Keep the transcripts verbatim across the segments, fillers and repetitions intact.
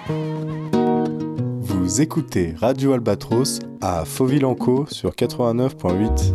Vous écoutez Radio Albatros à Fauville-en-Caux sur quatre-vingt-neuf point huit.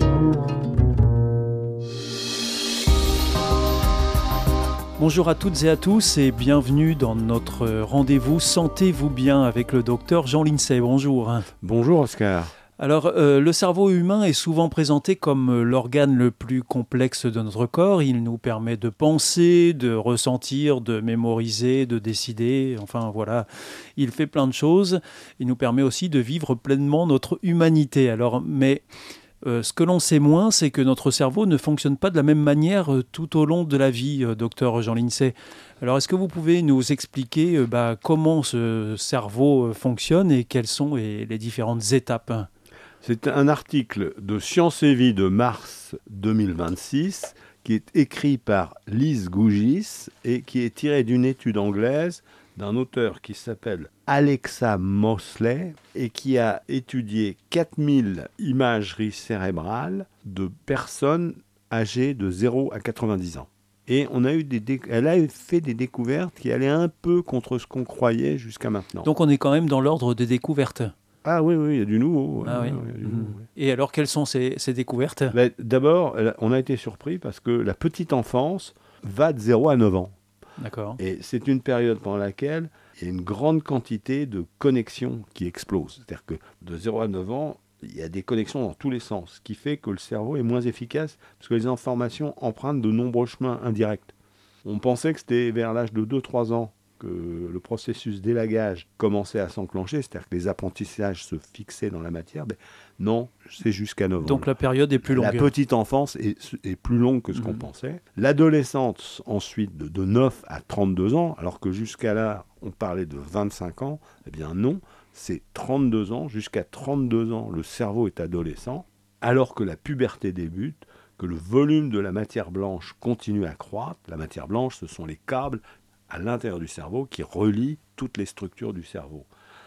Bonjour à toutes et à tous et bienvenue dans notre rendez-vous Sentez-vous bien avec le docteur Jean Lincey. Bonjour. Bonjour Oscar. Alors, euh, le cerveau humain est souvent présenté comme l'organe le plus complexe de notre corps. Il nous permet de penser, de ressentir, de mémoriser, de décider. Enfin, voilà, il fait plein de choses. Il nous permet aussi de vivre pleinement notre humanité. Alors, mais euh, ce que l'on sait moins, c'est que notre cerveau ne fonctionne pas de la même manière euh, tout au long de la vie, euh, docteur Jean Lincey. Alors, est-ce que vous pouvez nous expliquer euh, bah, comment ce cerveau euh, fonctionne et quelles sont les, les différentes étapes ? C'est un article de Science et Vie de mars deux mille vingt-six qui est écrit par Lise Gougis et qui est tiré d'une étude anglaise d'un auteur qui s'appelle Alexa Mosley et qui a étudié quatre mille imageries cérébrales de personnes âgées de zéro à quatre-vingt-dix ans. Et on a eu des dé... elle a fait des découvertes qui allaient un peu contre ce qu'on croyait jusqu'à maintenant. Donc on est quand même dans l'ordre des découvertes. Ah oui, oui, il y a du nouveau. Ah ouais, oui. ouais, il y a du Mmh. nouveau, ouais. Et alors, quelles sont ces, ces découvertes ? Ben, d'abord, on a été surpris parce que la petite enfance va de zéro à neuf ans. D'accord. Et c'est une période pendant laquelle il y a une grande quantité de connexions qui explosent. C'est-à-dire que de zéro à neuf ans, il y a des connexions dans tous les sens, ce qui fait que le cerveau est moins efficace parce que les informations empruntent de nombreux chemins indirects. On pensait que c'était vers l'âge de deux à trois ans que le processus d'élagage commençait à s'enclencher, c'est-à-dire que les apprentissages se fixaient dans la matière. Ben non, c'est jusqu'à neuf ans. Donc la période est plus longue. La petite enfance est, est plus longue que ce mmh. qu'on pensait. L'adolescence, ensuite, de, de neuf à trente-deux ans, alors que jusqu'à là, on parlait de vingt-cinq ans, eh bien non, c'est trente-deux ans. Jusqu'à trente-deux ans, le cerveau est adolescent, alors que la puberté débute, que le volume de la matière blanche continue à croître. La matière blanche, ce sont les câbles à l'intérieur du cerveau qui relient toutes les structures du cerveau.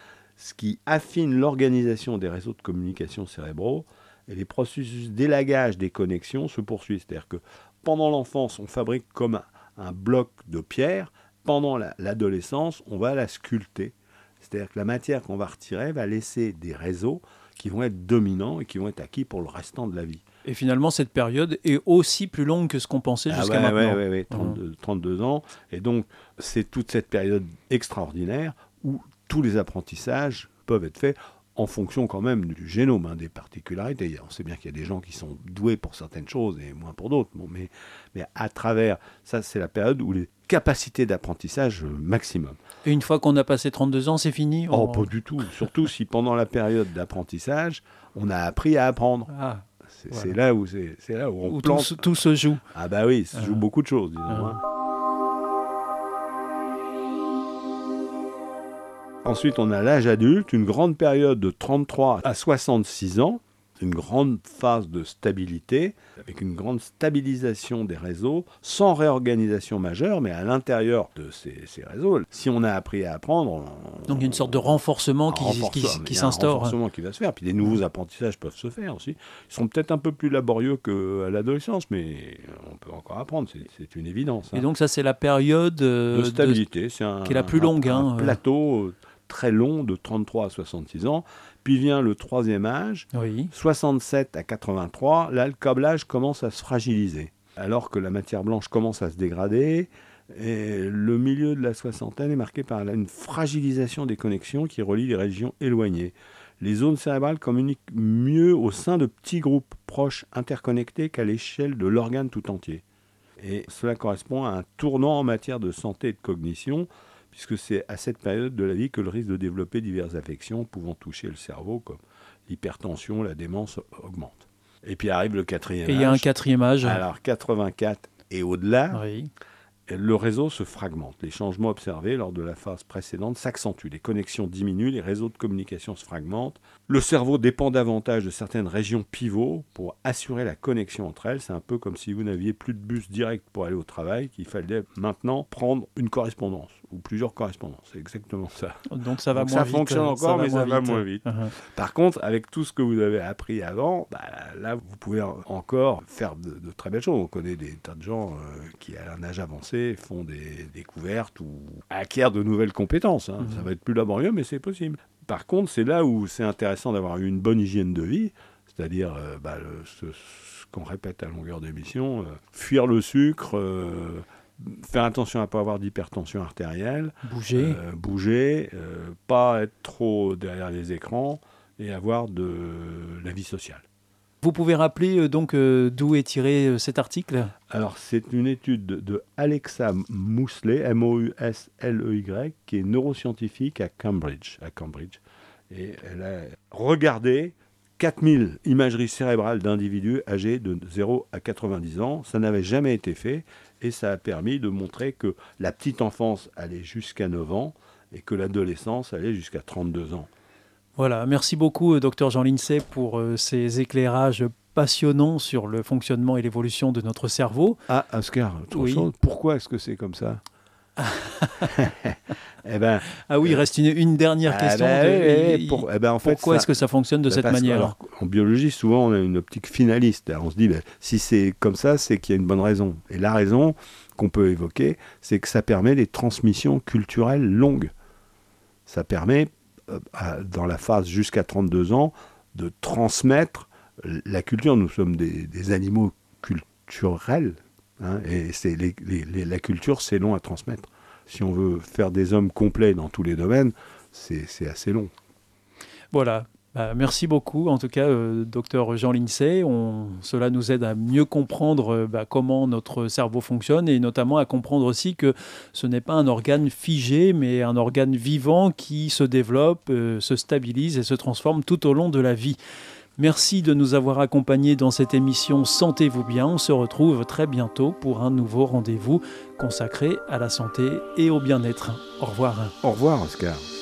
Ce qui affine l'organisation des réseaux de communication cérébraux et les processus d'élagage des connexions se poursuivent. C'est-à-dire que pendant l'enfance, on fabrique comme un, un bloc de pierre. Pendant la, l'adolescence, on va la sculpter. C'est-à-dire que la matière qu'on va retirer va laisser des réseaux qui vont être dominants et qui vont être acquis pour le restant de la vie. Et finalement, cette période est aussi plus longue que ce qu'on pensait ah jusqu'à ouais, maintenant. Oui, oui, oui, trente-deux, trente-deux ans. Et donc, c'est toute cette période extraordinaire où tous les apprentissages peuvent être faits en fonction quand même du génome, hein, des particularités. On sait bien qu'il y a des gens qui sont doués pour certaines choses et moins pour d'autres. Bon, mais, mais à travers, ça, c'est la période où les capacités d'apprentissage euh, maximum. Et une fois qu'on a passé trente-deux ans, c'est fini ? Oh, on... pas du tout. Surtout si pendant la période d'apprentissage, on a appris à apprendre. Ah. C'est, Voilà. c'est, là où c'est, c'est là où on où plante. Tout, tout se joue. Ah bah oui, ça se joue Ah. beaucoup de choses, disons. Ah. Hein. Ensuite, on a l'âge adulte, une grande période de trente-trois à soixante-six ans, une grande phase de stabilité, avec une grande stabilisation des réseaux, sans réorganisation majeure, mais à l'intérieur de ces, ces réseaux, si on a appris à apprendre... On, Donc il y a une sorte de renforcement qui, renforce, qui, qui il y a s'instaure. un renforcement qui va se faire, puis des nouveaux apprentissages peuvent se faire aussi. Ils sont peut-être un peu plus laborieux qu'à l'adolescence, mais on peut encore apprendre, c'est, c'est une évidence. Hein. Et donc ça, c'est la période euh, de stabilité, de... c'est un, qui est la plus longue. Un, hein, un plateau très long de trente-trois à soixante-six ans. Puis vient le troisième âge, oui. soixante-sept à quatre-vingt-trois. Là, le câblage commence à se fragiliser. Alors que la matière blanche commence à se dégrader, et le milieu de la soixantaine est marqué par une fragilisation des connexions qui relient les régions éloignées. Les zones cérébrales communiquent mieux au sein de petits groupes proches interconnectés qu'à l'échelle de l'organe tout entier. Et cela correspond à un tournant en matière de santé et de cognition, puisque c'est à cette période de la vie que le risque de développer diverses affections pouvant toucher le cerveau, comme l'hypertension, la démence, augmente. Et puis arrive le quatrième âge. Et il y a un quatrième âge. Alors, quatre-vingt-quatre et au-delà, oui. le réseau se fragmente. Les changements observés lors de la phase précédente s'accentuent. Les connexions diminuent, les réseaux de communication se fragmentent. Le cerveau dépend davantage de certaines régions pivots pour assurer la connexion entre elles. C'est un peu comme si vous n'aviez plus de bus direct pour aller au travail, qu'il fallait maintenant prendre une correspondance. ou plusieurs correspondances. C'est exactement ça. Donc ça va Donc moins ça vite. fonctionne encore, ça va mais moins ça va vite. moins vite. Uh-huh. Par contre, avec tout ce que vous avez appris avant, bah, là, vous pouvez encore faire de, de très belles choses. On connaît des tas de gens euh, qui, à un âge avancé, font des découvertes ou acquièrent de nouvelles compétences. Hein. Mm-hmm. Ça va être plus laborieux, mais c'est possible. Par contre, c'est là où c'est intéressant d'avoir eu une bonne hygiène de vie, c'est-à-dire euh, bah, le, ce, ce qu'on répète à longueur d'émission, euh, fuir le sucre, euh, faire attention à ne pas avoir d'hypertension artérielle, bouger, euh, bouger euh, pas être trop derrière les écrans et avoir de la vie sociale. Vous pouvez rappeler euh, donc euh, d'où est tiré euh, cet article ? Alors, c'est une étude de, de Alexa Moussley, M O U S L E Y, qui est neuroscientifique à Cambridge, à Cambridge. Et elle a regardé quatre mille imageries cérébrales d'individus âgés de zéro à quatre-vingt-dix ans. Ça n'avait jamais été fait et ça a permis de montrer que la petite enfance allait jusqu'à neuf ans et que l'adolescence allait jusqu'à trente-deux ans. Voilà, merci beaucoup, docteur Jean Lindsay, pour euh, ces éclairages passionnants sur le fonctionnement et l'évolution de notre cerveau. Ah, Oscar, oui. chose, pourquoi est-ce que c'est comme ça? eh ben, Ah oui, il reste une, une dernière ah question. Ben, de, il, pour, eh ben, en pourquoi fait, est-ce que ça fonctionne de ben cette manière? alors, en biologie, souvent, on a une optique finaliste. Alors, on se dit, ben, si c'est comme ça, c'est qu'il y a une bonne raison. Et la raison qu'on peut évoquer, c'est que ça permet des transmissions culturelles longues. Ça permet, euh, à, dans la phase jusqu'à trente-deux ans, de transmettre la culture. Nous sommes des, des animaux culturels. Hein, et c'est les, les, les, la culture, c'est long à transmettre. Si on veut faire des hommes complets dans tous les domaines, c'est, c'est assez long. Voilà. Bah, merci beaucoup, en tout cas, euh, docteur Jean Lindsay. On, cela nous aide à mieux comprendre euh, bah, comment notre cerveau fonctionne et notamment à comprendre aussi que ce n'est pas un organe figé, mais un organe vivant qui se développe, euh, se stabilise et se transforme tout au long de la vie. Merci de nous avoir accompagnés dans cette émission Sentez-vous bien. On se retrouve très bientôt pour un nouveau rendez-vous consacré à la santé et au bien-être. Au revoir. Au revoir, Oscar.